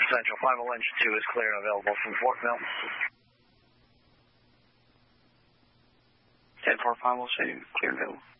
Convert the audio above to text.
Central. 5 engine 2 is clear and available from Fort Mill. 10-4 5 will say clear and available.